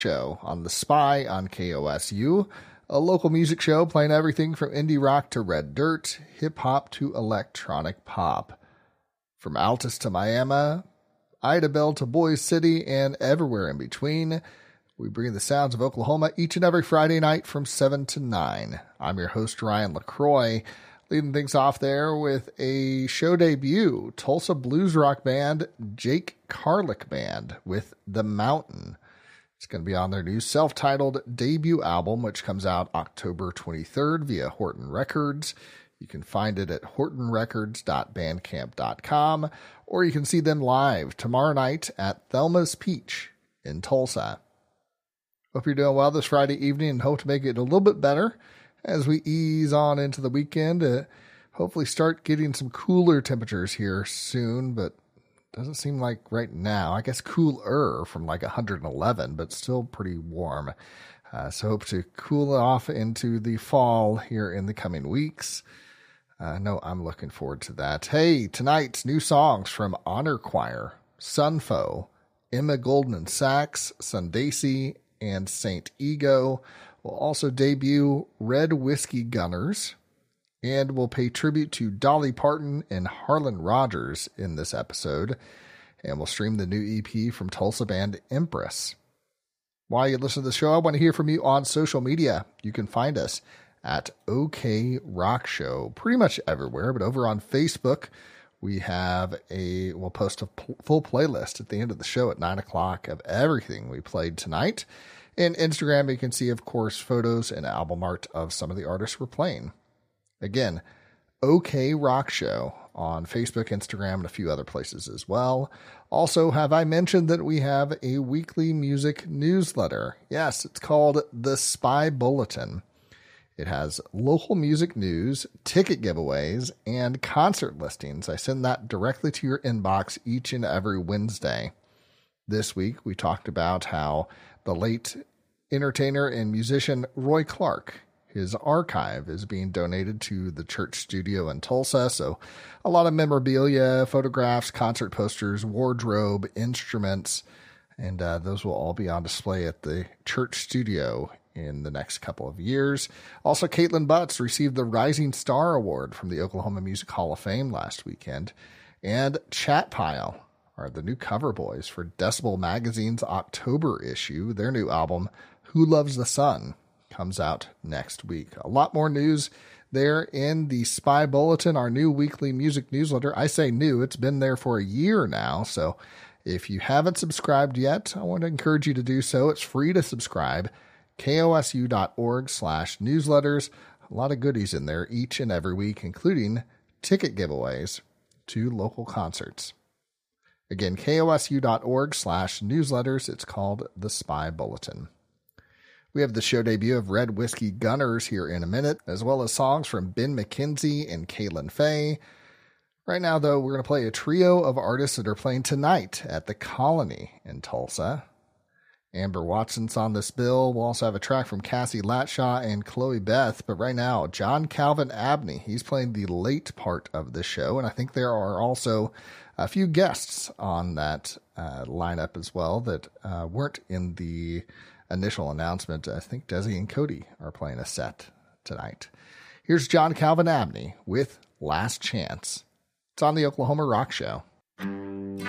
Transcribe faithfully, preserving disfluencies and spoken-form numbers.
Show on The Spy on K O S U, a local music show playing everything from indie rock to red dirt, hip-hop to electronic pop. From Altus to Miami, Idabel to Boise City, and everywhere in between, we bring the sounds of Oklahoma each and every Friday night from seven to nine. I'm your host, Ryan LaCroix, leading things off there with a show debut, Tulsa blues rock band Jake Carlick Band with The Mountain. It's going to be on their new self-titled debut album, which comes out October twenty-third via Horton Records. You can find it at horton records dot bandcamp dot com, or you can see them live tomorrow night at Thelma's Peach in Tulsa. Hope you're doing well this Friday evening and hope to make it a little bit better as we ease on into the weekend. Uh, hopefully start getting some cooler temperatures here soon, but doesn't seem like right now. I guess cooler from like one hundred eleven, but still pretty warm. Uh, so hope to cool off into the fall here in the coming weeks. I uh, know I'm looking forward to that. Hey, tonight's new songs from Honor Choir, Sunfoe, Emma Goldman Sachs, Sundasi, and Saint Ego will also debut Red Whiskey Gunners, and we'll pay tribute to Dolly Parton and Harlan Rogers in this episode, and we'll stream the new E P from Tulsa band Empress. While you listen to the show, I want to hear from you on social media. You can find us at OK Rock Show pretty much everywhere, but over on Facebook, we have a, we'll post a p- full playlist at the end of the show at nine o'clock of everything we played tonight. And Instagram, you can see, of course, photos and album art of some of the artists we're playing. Again, OK Rock Show on Facebook, Instagram, and a few other places as well. Also, have I mentioned that we have a weekly music newsletter? Yes, it's called The Spy Bulletin. It has local music news, ticket giveaways, and concert listings. I send that directly to your inbox each and every Wednesday. This week, we talked about how the late entertainer and musician Roy Clark, his archive is being donated to the church studio in Tulsa. So a lot of memorabilia, photographs, concert posters, wardrobe, instruments, and uh, those will all be on display at the church studio in the next couple of years. Also, Caitlin Butts received the Rising Star Award from the Oklahoma Music Hall of Fame last weekend. And Chat Pile are the new cover boys for Decibel Magazine's October issue. Their new album, Who Loves the Sun, comes out next week. A lot more news there in the Spy Bulletin, our new weekly music newsletter. I say new, it's been there for a year now. So if you haven't subscribed yet, I want to encourage you to do so. It's free to subscribe. kosu.org slash newsletters. A lot of goodies in there each and every week, including ticket giveaways to local concerts. Again, kosu.org slash newsletters. It's called The Spy Bulletin. We have the show debut of Red Whiskey Gunners here in a minute, as well as songs from Ben McKenzie and Kaylin Faye. Right now, though, we're going to play a trio of artists that are playing tonight at the Colony in Tulsa. Amber Watson's on this bill. We'll also have a track from Cassie Latshaw and Chloe Beth. But right now, John Calvin Abney, he's playing the late part of the show. And I think there are also a few guests on that uh, lineup as well that uh, weren't in the initial announcement. I think Desi and Cody are playing a set tonight. Here's John Calvin Abney with Last Chance. It's on the Oklahoma Rock Show.